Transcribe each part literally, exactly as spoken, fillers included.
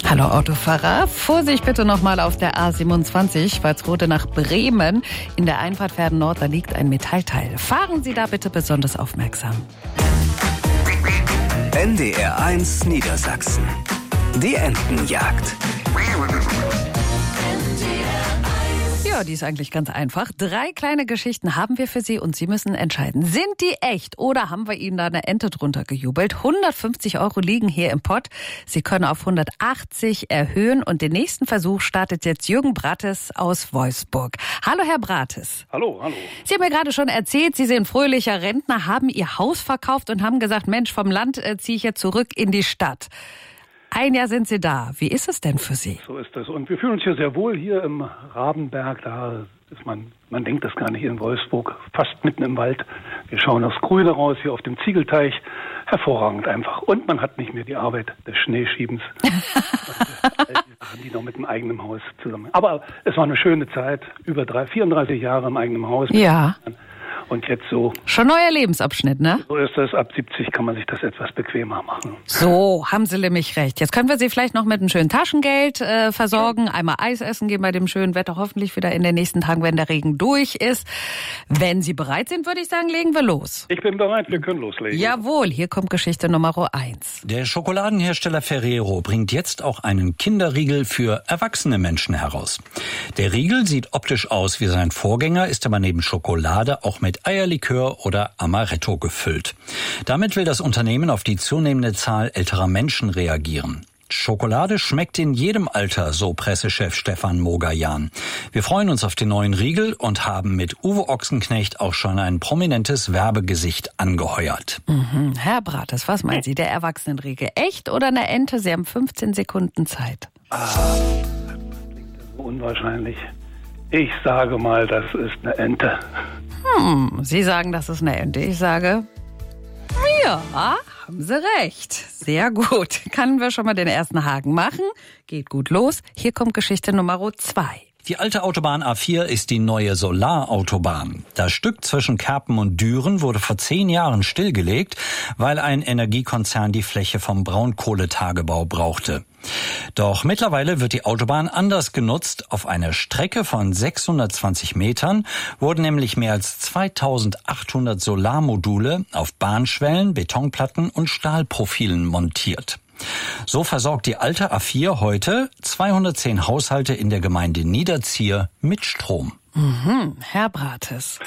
Hallo Autofahrer, Vorsicht bitte nochmal auf der A siebenundzwanzig, Walsrode nach Bremen. In der Einfahrt Verden Nord, da liegt ein Metallteil. Fahren Sie da bitte besonders aufmerksam. N D R eins Niedersachsen. Die Entenjagd. Ja, die ist eigentlich ganz einfach. Drei kleine Geschichten haben wir für Sie und Sie müssen entscheiden. Sind die echt oder haben wir Ihnen da eine Ente drunter gejubelt? hundertfünfzig Euro liegen hier im Pott. Sie können auf hundertachtzig erhöhen und den nächsten Versuch startet jetzt Jürgen Brates aus Wolfsburg. Hallo Herr Brates. Hallo, hallo. Sie haben mir gerade schon erzählt, Sie sind fröhlicher Rentner, haben Ihr Haus verkauft und haben gesagt, Mensch, vom Land äh, ziehe ich jetzt zurück in die Stadt. Ein Jahr sind Sie da. Wie ist es denn für Sie? So ist es. Und wir fühlen uns hier sehr wohl hier im Rabenberg. Da ist man, man denkt das gar nicht, hier in Wolfsburg, fast mitten im Wald. Wir schauen aufs Grüne raus, hier auf dem Ziegelteich. Hervorragend einfach. Und man hat nicht mehr die Arbeit des Schneeschiebens. All die Sachen, die noch mit dem eigenen Haus zusammen. Aber es war eine schöne Zeit. Über drei, vierunddreißig Jahre im eigenen Haus. Ja. Und jetzt so. Schon neuer Lebensabschnitt, ne? So ist das. Ab siebzig kann man sich das etwas bequemer machen. So, haben Sie nämlich recht. Jetzt können wir Sie vielleicht noch mit einem schönen Taschengeld äh, versorgen. Einmal Eis essen gehen bei dem schönen Wetter. Hoffentlich wieder in den nächsten Tagen, wenn der Regen durch ist. Wenn Sie bereit sind, würde ich sagen, legen wir los. Ich bin bereit. Wir können loslegen. Jawohl, hier kommt Geschichte Nummer eins. Der Schokoladenhersteller Ferrero bringt jetzt auch einen Kinderriegel für erwachsene Menschen heraus. Der Riegel sieht optisch aus wie sein Vorgänger, ist aber neben Schokolade auch mit Eierlikör oder Amaretto gefüllt. Damit will das Unternehmen auf die zunehmende Zahl älterer Menschen reagieren. Schokolade schmeckt in jedem Alter, so Pressechef Stefan Mogajan. Wir freuen uns auf den neuen Riegel und haben mit Uwe Ochsenknecht auch schon ein prominentes Werbegesicht angeheuert. Mhm. Herr Brates, was meinen Sie, der Erwachsenenriegel? Echt oder eine Ente? Sie haben fünfzehn Sekunden Zeit. Ah, das klingt so unwahrscheinlich. Ich sage mal, das ist eine Ente. Hm, Sie sagen, das ist eine Ente. Ich sage, ja, haben Sie recht. Sehr gut. Können wir schon mal den ersten Haken machen? Geht gut los. Hier kommt Geschichte Nummer zwei. Die alte Autobahn A vier ist die neue Solarautobahn. Das Stück zwischen Kerpen und Düren wurde vor zehn Jahren stillgelegt, weil ein Energiekonzern die Fläche vom Braunkohletagebau brauchte. Doch mittlerweile wird die Autobahn anders genutzt. Auf einer Strecke von sechshundertzwanzig Metern wurden nämlich mehr als zweitausendachthundert Solarmodule auf Bahnschwellen, Betonplatten und Stahlprofilen montiert. So versorgt die alte A vier heute zweihundertzehn Haushalte in der Gemeinde Niederzier mit Strom. Mhm, Herr Brates.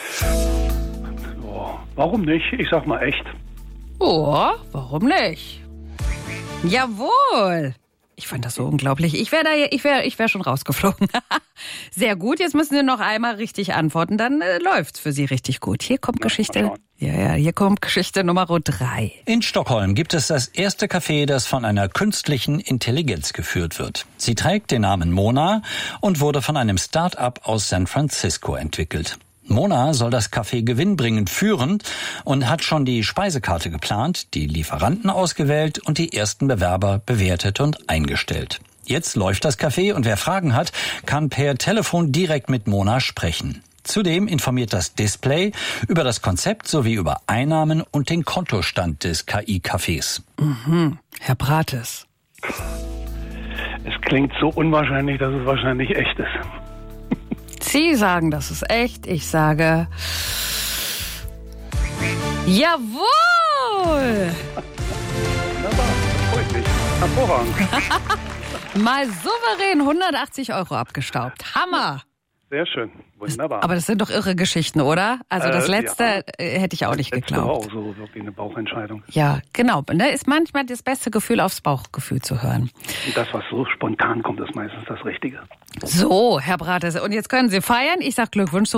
Oh, warum nicht? Ich sag mal echt. Oh, warum nicht? Jawohl. Ich fand das so unglaublich. Ich wäre da, ich wäre, ich wäre schon rausgeflogen. Sehr gut. Jetzt müssen Sie noch einmal richtig antworten. Dann äh, läuft's für Sie richtig gut. Hier kommt Na, Geschichte. Ja, ja. Hier kommt Geschichte Nummer drei. In Stockholm gibt es das erste Café, das von einer künstlichen Intelligenz geführt wird. Sie trägt den Namen Mona und wurde von einem Start-up aus San Francisco entwickelt. Mona soll das Café gewinnbringend führen und hat schon die Speisekarte geplant, die Lieferanten ausgewählt und die ersten Bewerber bewertet und eingestellt. Jetzt läuft das Café und wer Fragen hat, kann per Telefon direkt mit Mona sprechen. Zudem informiert das Display über das Konzept sowie über Einnahmen und den Kontostand des K I-Cafés. Mhm. Herr Brates. Es klingt so unwahrscheinlich, dass es wahrscheinlich echt ist. Sie sagen, das ist echt. Ich sage, jawohl! Wunderbar, freut mich. Hervorragend. Mal souverän hundertachtzig Euro abgestaubt. Hammer! Sehr schön, wunderbar. Aber das sind doch irre Geschichten, oder? Also das Äh, letzte ja. äh, hätte ich auch nicht Letzte geglaubt. war auch so wirklich eine Bauchentscheidung. Ja, genau. Ne, ist manchmal das beste Gefühl, aufs Bauchgefühl zu hören. Und das, was so spontan kommt, ist meistens das Richtige. So, Herr Brates, und jetzt können Sie feiern. Ich sag Glückwunsch.